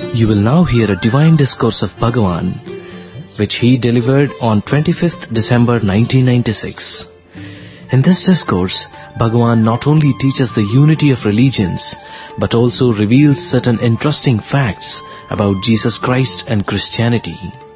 You will now hear a divine discourse of Bhagavan, which he delivered on 25th December 1996. In this discourse, Bhagavan not only teaches the unity of religions, but also reveals certain interesting facts about Jesus Christ and Christianity.